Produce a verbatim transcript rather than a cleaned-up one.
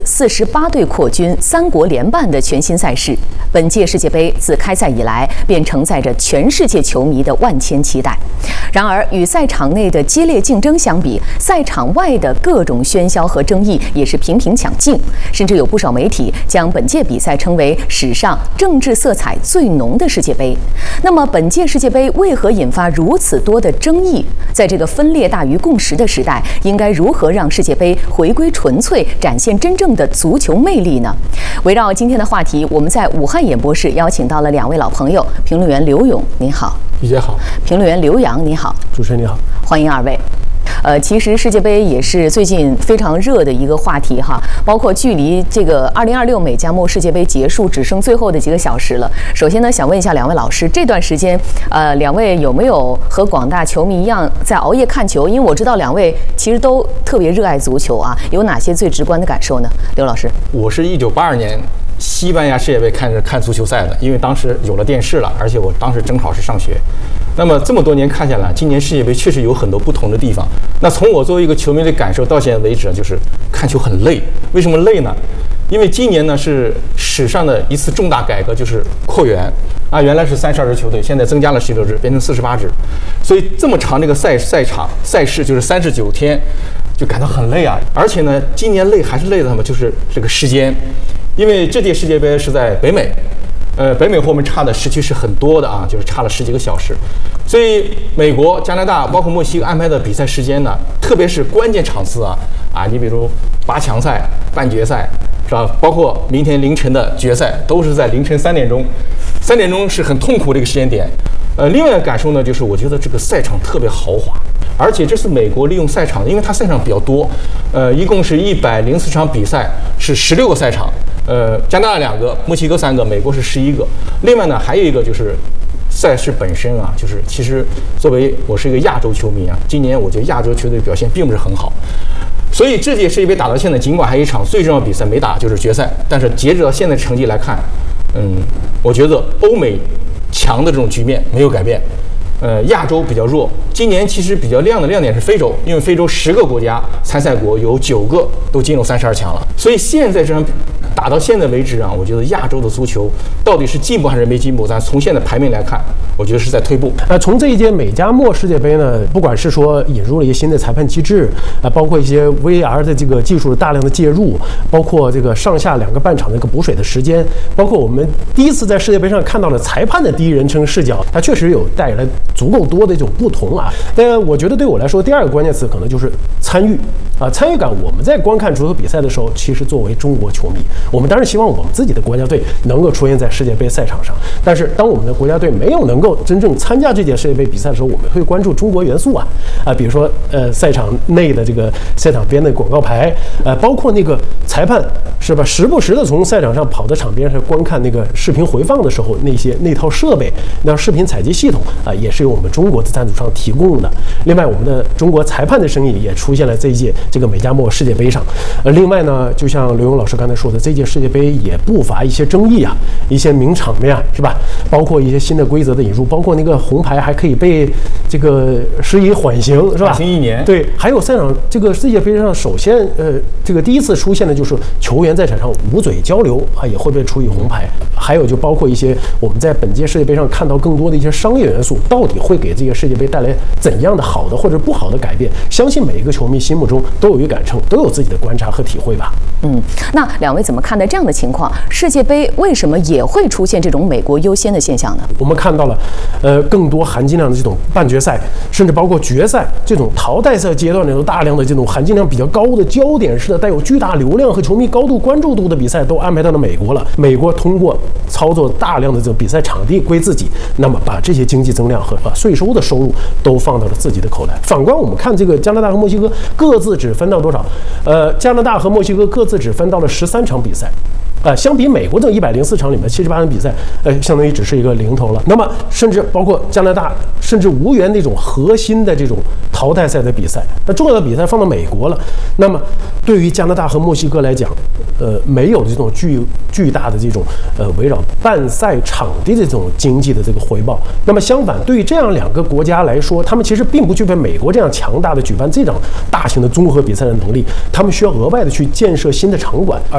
四十八队扩军、三国联办的全新赛事，本届世界杯自开赛以来便承载着全世界球迷的万千期待。然而，与赛场内的激烈竞争相比，赛场外的各种喧嚣和争议也是频频抢镜，甚至有不少媒体将本届比赛称为史上政治色彩最浓的世界杯。那么，本届世界杯为何引发如此多的争议？在这个分裂大于共识的时代，应该如何让世界杯回归纯粹，展现真正的足球魅力呢？围绕今天的话题，我们在武汉演播室邀请到了两位老朋友，评论员刘勇，您好； 玉姐好； 评论员刘洋，你好； 主持人你好。 欢迎二位。呃，其实世界杯也是最近非常热的一个话题哈，包括距离这个二零二六美加墨世界杯结束只剩最后的几个小时了。首先呢，想问一下两位老师，这段时间，呃，两位有没有和广大球迷一样在熬夜看球？因为我知道两位其实都特别热爱足球啊，有哪些最直观的感受呢？刘老师， 我是一九八二年西班牙世界杯看着看足球赛的，因为当时有了电视了，而且我当时正好是上学。那么这么多年看下来，今年世界杯确实有很多不同的地方。那从我作为一个球迷的感受到现在为止，就是看球很累。为什么累呢？因为今年呢是史上的一次重大改革，就是扩员啊，原来是三十二支球队，现在增加了十六支，变成四十八支。所以这么长这个赛赛场赛事就是三十九天，就感到很累啊。而且呢，今年累还是累的什么？就是这个时间，因为这届世界杯是在北美。呃，北美和我们差的时区是很多的啊，就是差了十几个小时，所以美国、加拿大包括墨西哥安排的比赛时间呢，特别是关键场次啊啊，你比如八强赛、半决赛是吧？包括明天凌晨的决赛，都是在凌晨三点钟，三点钟是很痛苦的一个时间点。呃，另外的感受呢，就是我觉得这个赛场特别豪华，而且这次美国利用赛场，因为它赛场比较多，呃，一共是一百零四场比赛，是十六个赛场。呃，加拿大两个，墨西哥三个，美国是十一个。另外呢，还有一个就是赛事本身啊，就是其实作为我是一个亚洲球迷啊，今年我觉得亚洲球队表现并不是很好，所以这届世界杯打到现在，尽管还有一场最重要的比赛没打，就是决赛，但是截止到现在成绩来看，嗯，我觉得欧美强的这种局面没有改变。呃，亚洲比较弱。今年其实比较亮的亮点是非洲，因为非洲十个国家参赛国有九个都进入三十二强了，所以现在这场打到现在为止啊，我觉得亚洲的足球到底是进步还是没进步？咱从现在排名来看，我觉得是在退步。 呃，从这一届美加墨世界杯呢，不管是说引入了一些新的裁判机制啊、呃，包括一些 V R 的这个技术的大量的介入，包括这个上下两个半场的一个补水的时间，包括我们第一次在世界杯上看到了裁判的第一人称视角，它确实有带来足够多的一种不同啊。但我觉得对我来说，第二个关键词可能就是参与啊，参与感。我们在观看足球比赛的时候，其实作为中国球迷，我们当然希望我们自己的国家队能够出现在世界杯赛场上。但是当我们的国家队没有能够真正参加这届世界杯比赛的时候，我们会关注中国元素啊啊，比如说呃赛场内的这个赛场边的广告牌，呃，包括那个裁判是吧，时不时的从赛场上跑到场边上观看那个视频回放的时候，那些那套设备，那视频采集系统啊，也是由我们中国的赞助商提供的。另外，我们的中国裁判的身影也出现了这一届这个美加墨世界杯上。呃，另外呢，就像刘勇老师刚才说的，这届世界杯也不乏一些争议啊，一些名场面是吧？包括一些新的规则的引入，包括那个红牌还可以被这个施以缓刑是吧？ 缓刑一年。 对，还有赛场这个世界杯上，首先呃，这个第一次出现的就是球员在场上捂嘴交流啊，也会被处以红牌。还有就包括一些我们在本届世界杯上看到更多的一些商业元素，到底会给这个世界杯带来怎样的好的或者不好的改变？相信每一个球迷心目中都有一个感受，都有自己的观察和体会吧。 嗯，那两位怎么看待这样的情况？世界杯为什么也会出现这种美国优先的现象呢？ 我们看到了，呃，更多含金量的这种半决赛，甚至包括决赛这种淘汰赛阶段里头大量的这种含金量比较高的焦点式的、带有巨大流量和球迷高度关注度的比赛，都安排到了美国了。美国通过操作大量的这种比赛场地归自己，那么把这些经济增量和把税收的收入都放到了自己的口袋。反观我们看这个加拿大和墨西哥各自只分到多少？呃，加拿大和墨西哥各自只分到了十三场比赛。呃，相比美国这一百零四场里面七十八场比赛，呃，相当于只是一个零头了。那么，甚至包括加拿大，甚至无缘那种核心的这种淘汰赛的比赛，那重要的比赛放到美国了。那么，对于加拿大和墨西哥来讲，呃，没有这种巨巨大的这种呃围绕办赛场地的这种经济的这个回报。那么相反，对于这样两个国家来说，他们其实并不具备美国这样强大的举办这种大型的综合比赛的能力，他们需要额外的去建设新的场馆。而